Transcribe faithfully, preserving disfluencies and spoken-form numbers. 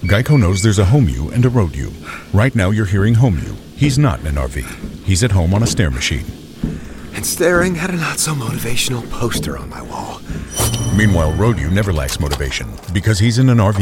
Geico knows there's a home you and a road you. Right now you're hearing home you. He's not in an R V. He's at home on a stair machine. And staring at a not-so-motivational poster on my wall. Meanwhile, road you never lacks motivation because he's in an R V